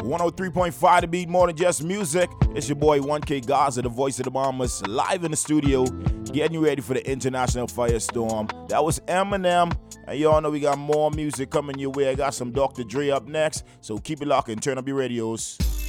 103.5 The Beat, more than just music. It's your boy 1K Gaza, the voice of the Bombers, live in the studio, getting you ready for the International Firestorm. That was Eminem, and you all know we got more music coming your way. I got some Dr. Dre up next, so keep it locked and turn up your radios.